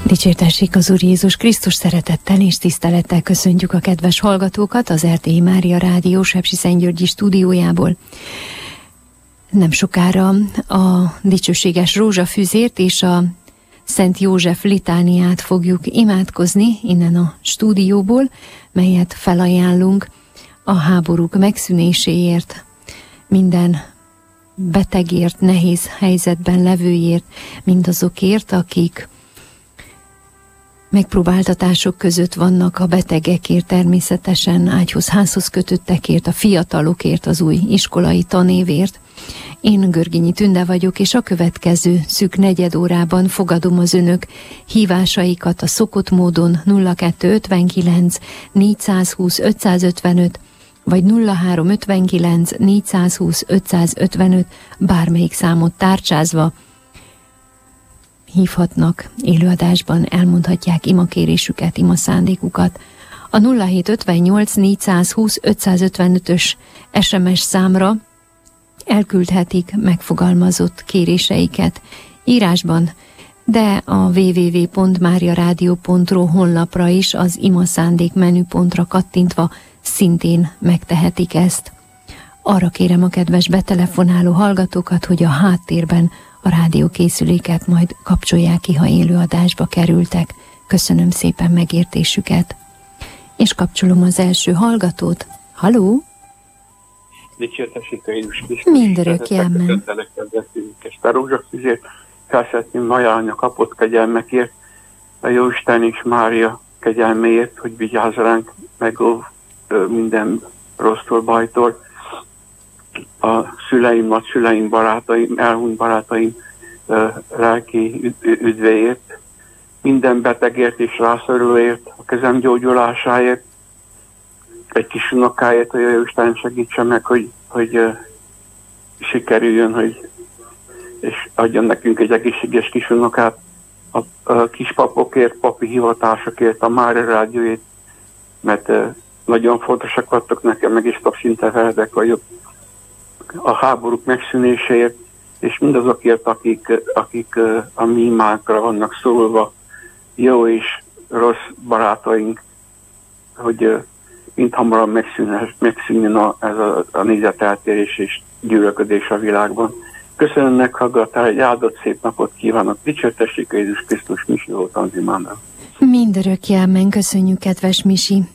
Dicsértessék az Úr Jézus Krisztus, szeretettel és tisztelettel köszöntjük a kedves hallgatókat az Erdélyi Mária Rádió Sepsiszentgyörgyi stúdiójából. Nem sokára a dicsőséges rózsafüzért és a Szent József litániát fogjuk imádkozni innen a stúdióból, melyet felajánlunk a háborúk megszűnéséért, minden betegért, nehéz helyzetben levőért, mindazokért, akik megpróbáltatások között vannak, a betegekért, természetesen ágyhoz, házhoz kötöttekért, a fiatalokért, az új iskolai tanévért. Én Görgényi Tünde vagyok, és a következő szűk negyed órában fogadom az önök hívásaikat a szokott módon 0259 420 555 vagy 0359 420 555, bármelyik számot tárcsázva hívhatnak élőadásban, elmondhatják imakérésüket, imaszándékukat. A 0758 420 555-ös SMS számra elküldhetik megfogalmazott kéréseiket írásban, de a www.mariaradio.ru honlapra is az imaszándék menüpontra kattintva szintén megtehetik ezt. Arra kérem a kedves betelefonáló hallgatókat, hogy a háttérben a rádiókészüléket majd kapcsolják ki, ha élőadásba kerültek. Köszönöm szépen megértésüket. És kapcsolom az első hallgatót. Halló? Dicsértessék a Jézus Krisztus. Mindörökké amen. Köszöntelek kedves a rózsafüzért. Felszeretném ajánlani a kapott kegyelmekért, a Jóisten és Mária kegyelméért, hogy vigyázz ránk, megóv minden rossztól, bajtól. A szüleim, nagyszüleim, barátaim, elhunyt barátaim lelki üdvéért, minden betegért és rászorulóért, a kezem gyógyulásáért, egy kis unokáért, hogy a Jóisten segítse meg, hogy sikerüljön, és adjon nekünk egy egészséges kis unokát, a kispapokért, papi hivatásokért, a Mária Rádióért, mert nagyon fontosak vagytok nekem, meg is tapsinte feledek vagyok, a háborúk megszűnéséért, és mindazokért, akik a mi imánkra vannak szólva, jó és rossz barátaink, hogy mint hamarabb megszűnjön ez a nézeteltérés és gyűlölködés a világban. Köszönöm meghallgatást, egy áldott szép napot kívánok. Dicsértessék a Jézus Krisztus, Misi volt az imámra. Mindörökké amen, köszönjük, kedves Misi.